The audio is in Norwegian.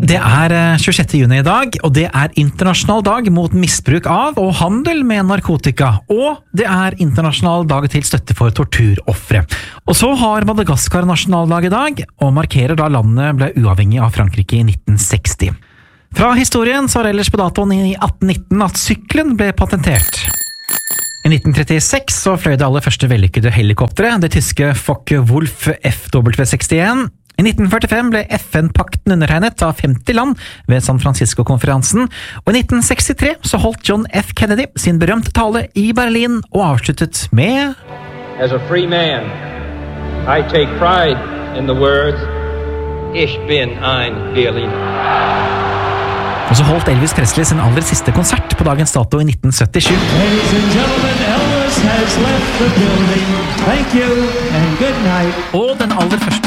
Det 26. juni I dag, og det internasjonal dag mot misbruk av og handel med narkotika, og det internasjonal dag til støtte for torturoffere. Og så har Madagaskar nasjonaldag I dag, og markerer da landet ble uavhengig av Frankrike I 1960. Fra historien så ellers på datoen I 1819 at syklen ble patentert. I 1936 så fløy det aller første vellykkede helikopteret, det tyske Focke-Wulf FW-61. I 1945 ble FN-pakten undertegnet av 50 land ved San Francisco-konferansen, og I 1963 så holdt John F. Kennedy sin berømte tale I Berlin og avsluttet med As a free man, I take pride in the words Ich bin ein Berliner. Og så holdt Elvis Presley sin aller siste konsert på dagens dato I 1977. Ladies and gentlemen, Elvis has left the building. Thank you and good night. Og den aller første